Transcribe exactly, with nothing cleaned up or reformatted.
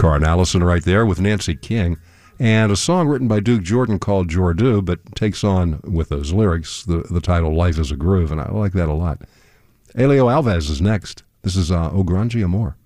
Carn Allison right there with Nancy King, and a song written by Duke Jordan called Jordu, but takes on, with those lyrics, the, the title Life is a Groove, and I like that a lot. Elio Alves is next. This is uh, O Grande Amor.